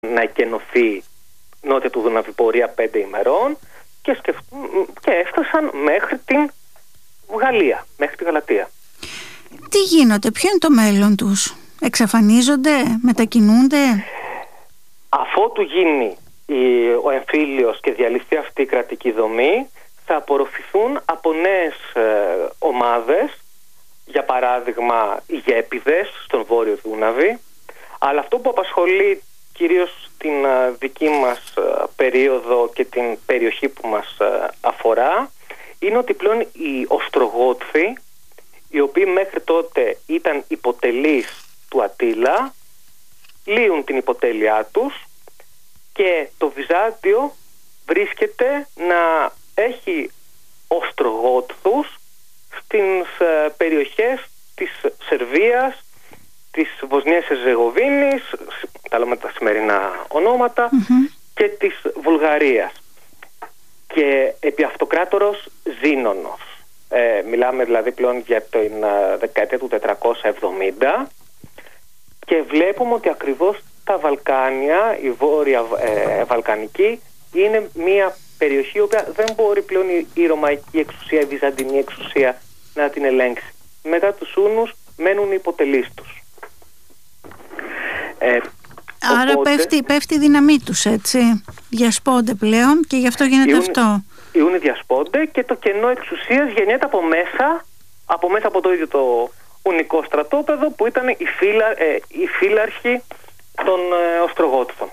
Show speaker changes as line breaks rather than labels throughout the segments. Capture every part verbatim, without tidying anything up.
να εκενωθεί νότια του Δούναβη πορεία πέντε ημερών και, σκεφ... και έφτασαν μέχρι την Γαλλία, μέχρι τη Γαλατία.
Τι γίνονται, ποιο είναι το μέλλον τους? Εξαφανίζονται, μετακινούνται?
Αφότου γίνει ο εμφύλιος και διαλυθεί αυτή η κρατική δομή, θα απορροφηθούν από νέες ε, ομάδες, για παράδειγμα οι γέπιδες στον Βόρειο Δούναβη, αλλά αυτό που απασχολεί κυρίως την ε, δική μας ε, περίοδο και την περιοχή που μας ε, αφορά είναι ότι πλέον οι Οστρογότθοι, οι οποίοι μέχρι τότε ήταν υποτελείς του Αττήλα, λύουν την υποτέλειά τους και το Βυζάντιο βρίσκεται να έχει Οστρογότθους στις περιοχές της Σερβίας, της Βοσνίας Ερζεγοβίνης, τα λέμε τα σημερινά ονόματα, mm-hmm. και της Βουλγαρίας. Και επί αυτοκράτορος Ζήνονος. Ε, μιλάμε δηλαδή πλέον για την δεκαετία του τετρακόσια εβδομήντα και βλέπουμε ότι ακριβώς τα Βαλκάνια, η Βόρεια ε, Βαλκανική, είναι μια περιοχή η οποία δεν μπορεί πλέον η, η Ρωμαϊκή εξουσία, η Βυζαντινή εξουσία να την ελέγξει. Μετά τους Ούνους μένουν οι υποτελείς τους. Ε,
Άρα οπότε, πέφτει, πέφτει η δύναμή τους, έτσι. Διασπώνται πλέον και γι' αυτό γίνεται αυτό.
Οι Ούνοι διασπώνται και το κενό εξουσίας γεννιέται από μέσα, από μέσα από το ίδιο το Ουνικό στρατόπεδο που ήταν η, φύλα, ε, η φύλαρχη των ε, Οστρογότθων.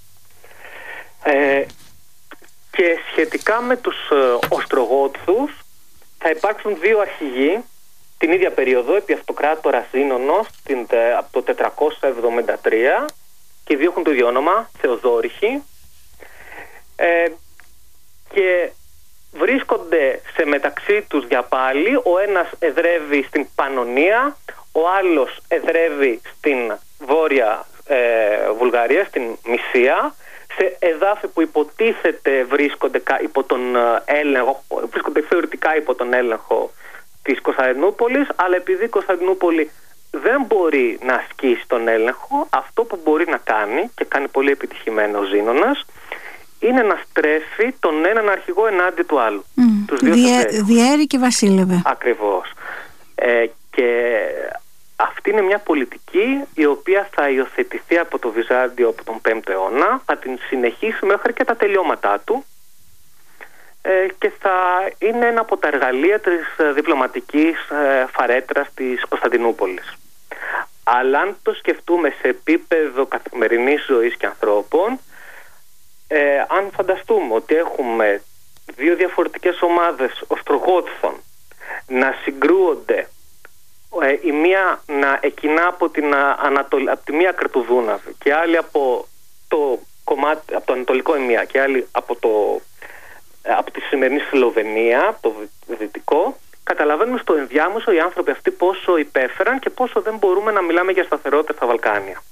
Ε, και σχετικά με τους ε, Οστρογότθους θα υπάρξουν δύο αρχηγοί την ίδια περίοδο επί αυτοκράτορα Ζήνονος την, ε, από το τετρακόσια εβδομήντα τρία και οι δύο έχουν το ίδιο όνομα, Θεοδόρυχοι, ε, και βρίσκονται σε μεταξύ τους για πάλι. Ο ένας εδρεύει στην Πανωνία, ο άλλος εδρεύει στην Βόρεια ε, Βουλγαρία, στην Μυσία, σε εδάφη που υποτίθεται βρίσκονται υπό τον έλεγχο, βρίσκονται θεωρητικά υπό τον έλεγχο της Κωνσταντινούπολης, αλλά επειδή η Κωνσταντινούπολη δεν μπορεί να ασκήσει τον έλεγχο, αυτό που μπορεί να κάνει, και κάνει πολύ επιτυχημένο ο Ζήνονας, είναι να στρέφει τον έναν αρχηγό ενάντια του άλλου. Mm. Τους δύο Διέ,
διέρη και βασίλευε.
Ακριβώς. Ε, και αυτή είναι μια πολιτική η οποία θα υιοθετηθεί από το Βυζάντιο από τον πέμπτο αιώνα, θα την συνεχίσει μέχρι και τα τελειώματά του ε, και θα είναι ένα από τα εργαλεία της διπλωματικής ε, φαρέτρας της Κωνσταντινούπολης. Αλλά αν το σκεφτούμε σε επίπεδο καθημερινής ζωής και ανθρώπων, Ε, αν φανταστούμε ότι έχουμε δύο διαφορετικές ομάδες Οστρογότθων να συγκρούονται, ε, η μία να εκκινά από, την, Ανατολ... από τη μία άκρη του Δούναβη και άλλη από το, κομμάτι, από το ανατολικό ημία και άλλη από, το, από τη σημερινή Σλοβενία, το δυτικό, καταλαβαίνουμε στο ενδιάμεσο οι άνθρωποι αυτοί πόσο υπέφεραν και πόσο δεν μπορούμε να μιλάμε για σταθερότητα στα Βαλκάνια.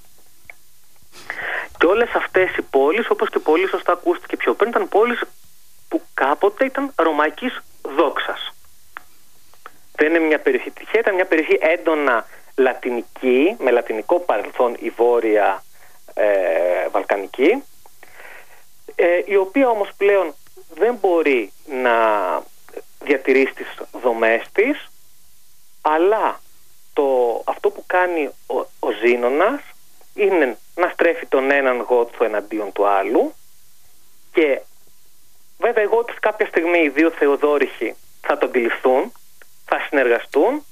Και όλες αυτές οι πόλεις, όπως και πολύ σωστά ακούστηκε πιο πριν, ήταν πόλεις που κάποτε ήταν ρωμαϊκής δόξας. Δεν είναι μια περιοχή τυχαία, ήταν μια περιοχή έντονα λατινική, με λατινικό παρελθόν η Βόρεια ε, Βαλκανική, ε, η οποία όμως πλέον δεν μπορεί να διατηρήσει τις δομές της, αλλά το, αυτό που κάνει ο, ο Ζήνονας είναι να στρέφει τον έναν Γότθο εναντίον του άλλου, και βέβαια οι Γότθοι κάποια στιγμή, οι δύο Θεοδόρυχοι, θα τον αντιληφθούν, θα συνεργαστούν,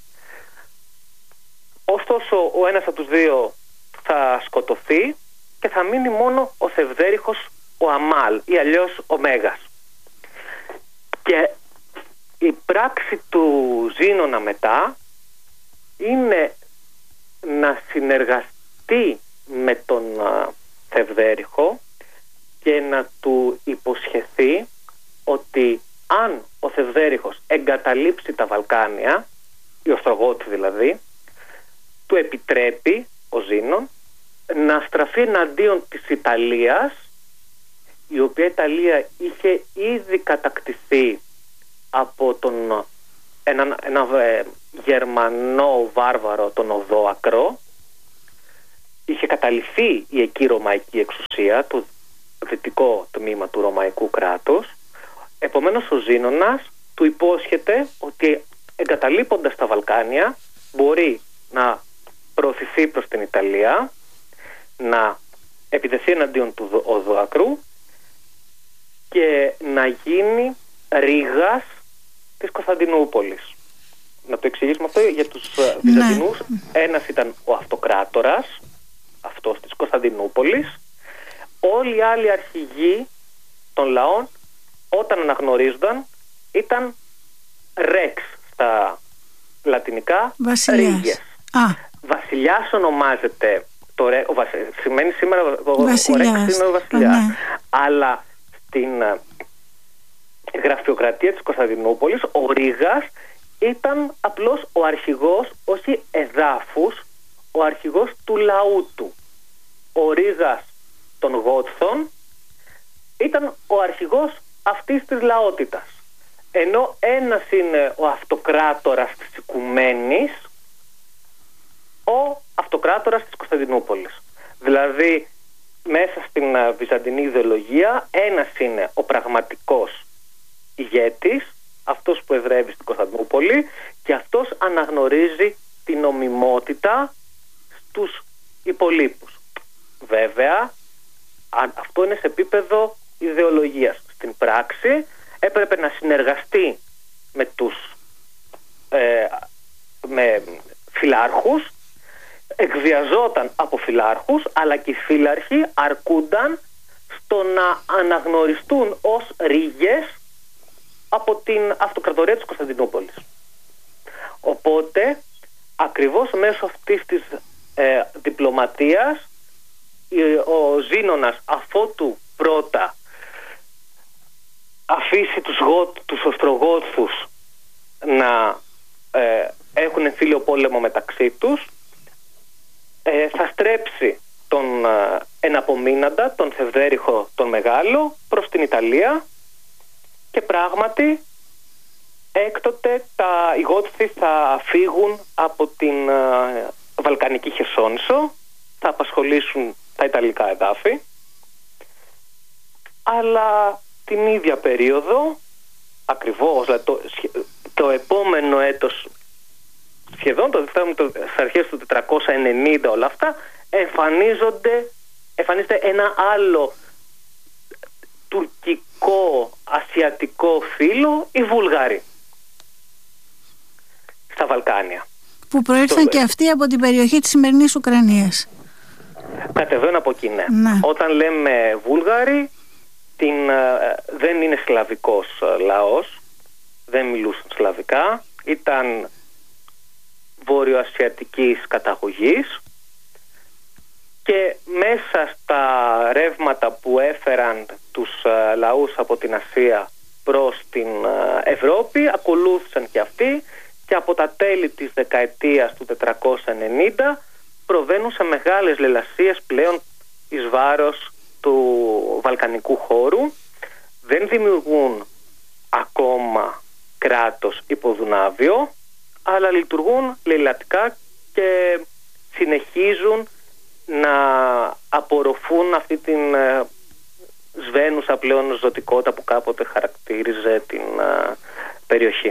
ωστόσο ο ένας από τους δύο θα σκοτωθεί και θα μείνει μόνο ο Θευδέρυχος ο Αμάλ ή αλλιώς ο Μέγας. Και η πράξη του Ζήνονα μετά είναι να συνεργαστεί με τον uh, Θευδέρυχο και να του υποσχεθεί ότι αν ο Θευδέρυχος εγκαταλείψει τα Βαλκάνια, οι Οστρογότοι δηλαδή, του επιτρέπει ο Ζήνων να στραφεί εναντίον της Ιταλίας, η οποία Ιταλία είχε ήδη κατακτηθεί από τον ένα, ένα ε, Γερμανό βάρβαρο, τον Οδόακρο, είχε καταληφθεί η εκεί ρωμαϊκή εξουσία, το δυτικό τμήμα του ρωμαϊκού κράτους. Επομένως ο Ζήνονας του υπόσχεται ότι εγκαταλείποντας τα Βαλκάνια μπορεί να προωθηθεί προς την Ιταλία, να επιτεθεί εναντίον του Οδοακρού και να γίνει ρήγας της Κωνσταντινούπολης. Να το εξηγήσουμε αυτό για τους Βυζαντινούς. Ναι. Ένας ήταν ο αυτοκράτορας, αυτός της Κωνσταντινούπολης. Όλοι οι άλλοι αρχηγοί των λαών, όταν αναγνωρίζονταν, ήταν ρεξ στα λατινικά, ρήγες. Βασιλιάς ονομάζεται, το ρε, ο βασι, σημαίνει σήμερα ο, βασιλιάς. Ο ρεξ είναι ο βασιλιάς. Ναι. Αλλά στην γραφειοκρατία της Κωνσταντινούπολης ο ρήγας ήταν απλώς ο αρχηγός, όχι εδάφους, ο αρχηγός του λαού του. Ο ρήγας των Γότθων ήταν ο αρχηγός αυτής της λαότητας. Ενώ ένας είναι ο αυτοκράτορας της Οικουμένης, ο αυτοκράτορας της Κωνσταντινούπολης. Δηλαδή, μέσα στην βυζαντινή ιδεολογία, ένας είναι ο πραγματικός ηγέτης, αυτός που εδρεύει στην Κωνσταντινούπολη, και αυτός αναγνωρίζει την νομιμότητα στους υπολείπους. Βέβαια, αυτό είναι σε επίπεδο ιδεολογίας. Στην πράξη έπρεπε να συνεργαστεί με τους ε, με φυλάρχους, εκβιαζόταν από φυλάρχους, αλλά και οι φύλαρχοι αρκούνταν στο να αναγνωριστούν ως ρήγες από την αυτοκρατορία της Κωνσταντινούπολης. Οπότε, ακριβώς μέσω αυτής της ε, διπλωματίας, ο Ζήνονας, αφότου πρώτα αφήσει τους, γο, τους Οστρογότθους να ε, έχουν εμφύλιο πόλεμο μεταξύ τους, ε, θα στρέψει τον ε, εναπομείναντα, τον Θευδέριχο τον Μεγάλο, προς την Ιταλία, και πράγματι έκτοτε τα, οι Γότθοι θα φύγουν από την ε, Βαλκανική Χερσόνησο, θα απασχολήσουν τα Ιταλικά εδάφη, αλλά την ίδια περίοδο, ακριβώς το, το επόμενο έτος, σχεδόν το, το, στις αρχές του τετρακόσια ενενήντα, όλα αυτά εμφανίζονται, εμφανίζεται ένα άλλο τουρκικό ασιατικό φύλο, οι Βούλγαροι στα Βαλκάνια, που
προήλθαν το... και αυτοί από την περιοχή της σημερινής Ουκρανίας.
Κατεβαίνουν από εκεί, ναι. Ναι. Όταν λέμε Βούλγαροι, την, δεν είναι σλαβικός λαός, δεν μιλούσαν σλαβικά, ήταν βόρειο-ασιατικής καταγωγής, και μέσα στα ρεύματα που έφεραν τους λαούς από την Ασία προς την Ευρώπη ακολούθησαν και αυτοί, και από τα τέλη της δεκαετίας του τετρακόσια ενενήντα προβαίνουν σε μεγάλες λαιλασίες πλέον εις βάρος του βαλκανικού χώρου. Δεν δημιουργούν ακόμα κράτος υποδουνάβιο, αλλά λειτουργούν λαιλατικά και συνεχίζουν να απορροφούν αυτή την ε, σβένουσα πλέον ζωτικότητα που κάποτε χαρακτήριζε την ε, περιοχή.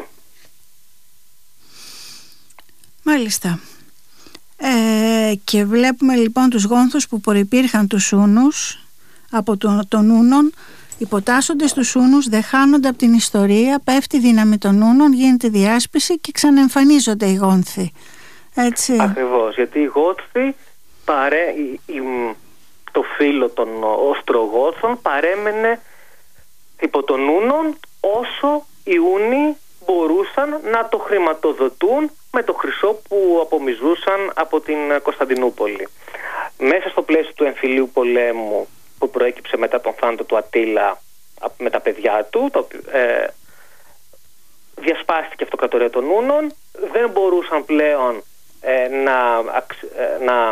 Μάλιστα. Ε, και βλέπουμε λοιπόν τους Γόνθους που προϋπήρχαν τους Ούνους από τον, τον Ούνων, υποτάσσονται στους Ούνους, δεν χάνονται από την ιστορία, πέφτει η δύναμη των Ούνων, γίνεται διάσπιση και ξαναεμφανίζονται οι Γόνθοι. Έτσι.
Ακριβώς, γιατί οι Γόνθοι παρέ, η, η, το φύλλο των Οστρογόθων παρέμενε υπό των Ούνων όσο οι Ούνοι μπορούσαν να το χρηματοδοτούν με το χρυσό που απομυζούσαν από την Κωνσταντινούπολη. Μέσα στο πλαίσιο του εμφυλίου πολέμου που προέκυψε μετά τον θάνατο του Ατήλα με τα παιδιά του, το, ε, διασπάστηκε η αυτοκρατορία των Ούνων, δεν μπορούσαν πλέον ε, να, ε, να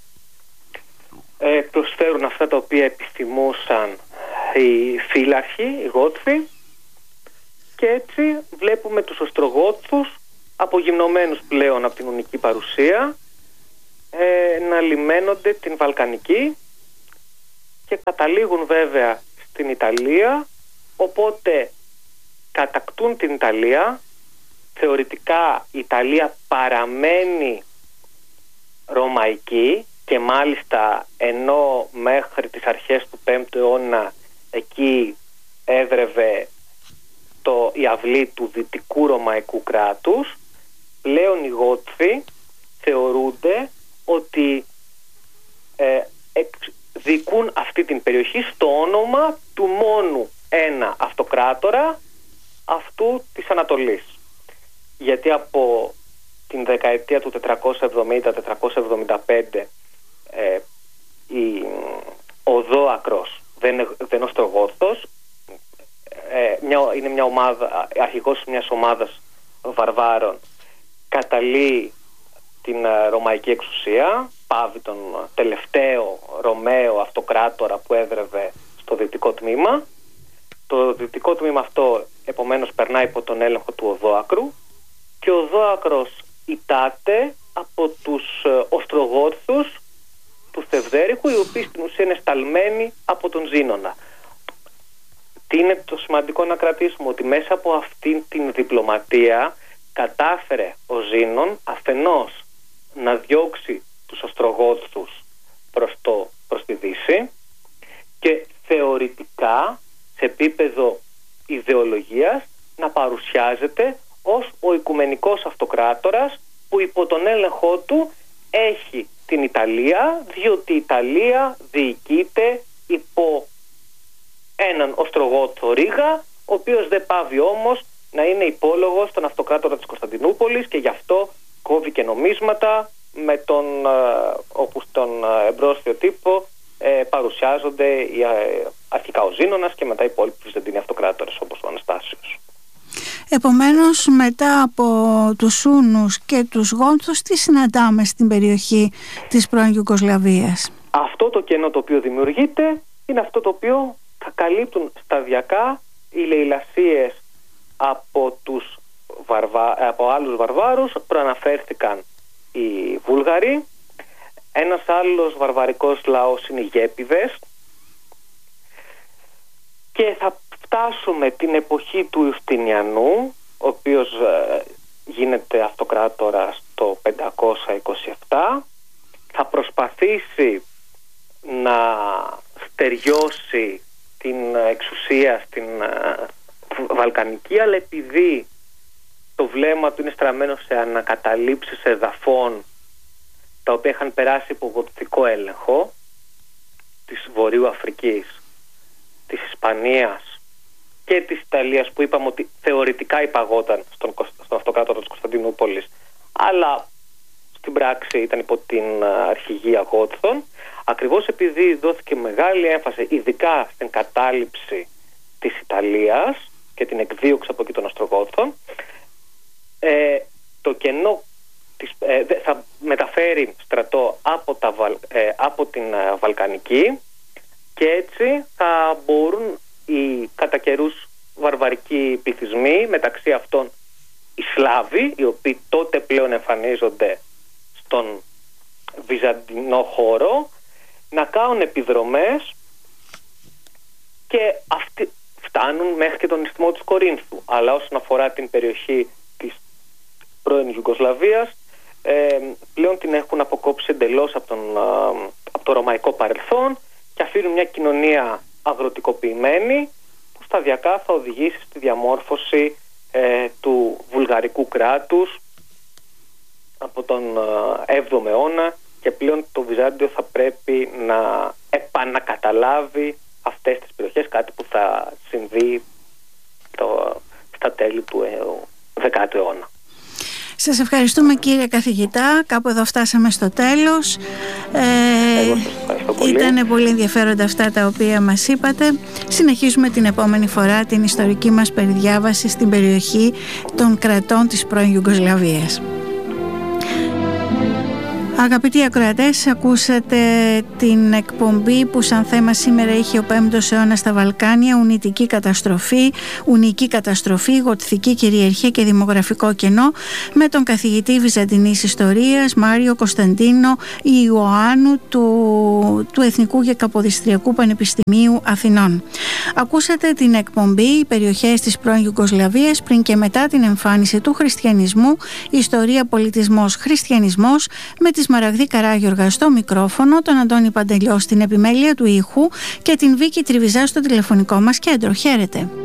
ε, προσφέρουν αυτά τα οποία επιθυμούσαν οι φύλαρχοι, οι Γότθοι, και έτσι βλέπουμε τους Οστρογότθους απογυμνωμένους πλέον από την ουνική παρουσία, ε, να λιμένονται την Βαλκανική και καταλήγουν βέβαια στην Ιταλία, οπότε κατακτούν την Ιταλία. Θεωρητικά η Ιταλία παραμένει ρωμαϊκή και μάλιστα ενώ μέχρι τις αρχές του πέμπτου αιώνα εκεί έδρευε το, η αυλή του δυτικού ρωμαϊκού κράτους, πλέον οι Γότθοι θεωρούνται ότι ε, διοικούν αυτή την περιοχή στο όνομα του μόνου ένα αυτοκράτορα αυτού της Ανατολής. Γιατί από την δεκαετία του τετρακόσια εβδομήντα με τετρακόσια εβδομήντα πέντε ε, η, ο Δόακρος δεν είναι, δεν είναι Οστρογόθος, ε, μια, είναι μια ομάδα, αρχηγός μιας ομάδας βαρβάρων, καταλύει την ε, ρωμαϊκή εξουσία, πάβει τον τελευταίο Ρωμαίο αυτοκράτορα που έδρευε στο δυτικό τμήμα. Το δυτικό τμήμα αυτό επομένως περνάει υπό τον έλεγχο του Οδόακρου και ο Οδόακρος ητάται από τους ε, Οστρογόθους του Θευδέρικου, οι οποίοι στην ουσία είναι σταλμένοι από τον Ζήνωνα. Τι είναι το σημαντικό να κρατήσουμε? Ότι μέσα από αυτήν την διπλωματία κατάφερε ο Ζήνων αφενός να διώξει τους Οστρογόθους προς, το, προς τη Δύση και θεωρητικά σε επίπεδο ιδεολογίας να παρουσιάζεται ως ο οικουμενικός αυτοκράτορας που υπό τον έλεγχό του έχει την Ιταλία, διότι η Ιταλία διοικείται υπό έναν Οστρογόθο Ρήγα, ο οποίος δεν πάβει όμως να είναι υπόλογος στον αυτοκράτορα της Κωνσταντινούπολης και γι' αυτό κόβει και νομίσματα με τον, όπου στον εμπρόστιο τύπο ε, παρουσιάζονται οι, ε, αρχικά ο Ζήνωνας και μετά οι υπόλοιποι Βυζαντινοί αυτοκράτορες όπως ο Αναστάσιος.
Επομένως, μετά από τους Ούνους και τους Γόνθους, τι συναντάμε στην περιοχή της πρώην Ιουγκοσλαβίας? Αυτό το κενό το οποίο δημιουργείται είναι αυτό το οποίο θα καλύπτουν σταδιακά οι λαιλασίες από, τους βαρβα... από άλλους βαρβάρους. Προαναφέρθηκαν οι Βούλγαροι. Ένας άλλος βαρβαρικός λαός είναι οι Γέπιδες. Και θα φτάσουμε την εποχή του Ιουστινιανού, ο οποίος ε, γίνεται αυτοκράτορας το πεντακόσια είκοσι επτά. Θα προσπαθήσει να στεριώσει την εξουσία στην ε, Βαλκανική, αλλά επειδή το βλέμμα του είναι στραμμένο σε ανακαταλήψεις εδαφών τα οποία είχαν περάσει υπό γοτθικό έλεγχο της Βορείου Αφρικής, της Ισπανίας και της Ιταλίας, που είπαμε ότι θεωρητικά υπαγόταν στον, στον αυτοκράτορα της Κωνσταντινούπολης, αλλά στην πράξη ήταν υπό την αρχηγία Γότθων, ακριβώς επειδή δόθηκε μεγάλη έμφαση ειδικά στην κατάληψη της Ιταλίας και την εκδίωξη από εκεί των Οστρογόθων, ε, το κενό της, ε, θα μεταφέρει στρατό από, τα, ε, από την ε, Βαλκανική και έτσι θα μπορούν οι κατά καιρούς βαρβαρικοί πληθυσμοί, μεταξύ αυτών οι Σλάβοι, οι οποίοι τότε πλέον εμφανίζονται στον βυζαντινό χώρο, να κάνουν επιδρομές και αυτοί φτάνουν μέχρι και τον ισθμό της Κορίνθου. Αλλά όσον αφορά την περιοχή της πρώην Ιουγκοσλαβίας, ε, πλέον την έχουν αποκόψει εντελώς από, τον, από το ρωμαϊκό παρελθόν και αφήνουν μια κοινωνία αγροτικοποιημένη που σταδιακά θα οδηγήσει στη διαμόρφωση ε, του βουλγαρικού κράτους από τον έβδομο αιώνα, και πλέον το Βυζάντιο θα πρέπει να επανακαταλάβει αυτές τις περιοχές, κάτι που θα συμβεί το, στα τέλη του δεκάτου αιώνα. Σας ευχαριστούμε κύριε καθηγητά, κάπου εδώ φτάσαμε στο τέλος. Ε, ήταν πολύ ενδιαφέροντα αυτά τα οποία μας είπατε. Συνεχίζουμε την επόμενη φορά την ιστορική μας περιδιάβαση στην περιοχή των κρατών της πρώην Ιουγκοσλαβίας. Αγαπητοί ακροατές, ακούσατε την εκπομπή που σαν θέμα σήμερα είχε ο πέμπτος αιώνας στα Βαλκάνια, ουνητική καταστροφή, ουνική καταστροφή, γοτθική κυριαρχία και δημογραφικό κενό, με τον καθηγητή Βυζαντινής Ιστορίας Μάριο Κωνσταντίνο Ιωάννου του, του Εθνικού και Καποδιστριακού Πανεπιστημίου Αθηνών. Ακούσατε την εκπομπή «Οι περιοχές της πρώην Ιουγκοσλαβίας πριν και μετά την εμφάνιση του χριστιανισμού, ιστορία, πολιτισμός, χριστιανισμός», με τη Σμαραγδή Καράγιοργα στο μικρόφωνο, τον Αντώνη Παντελιό στην επιμέλεια του ήχου και την Βίκη Τριβιζά στο τηλεφωνικό μας κέντρο. Χαίρετε.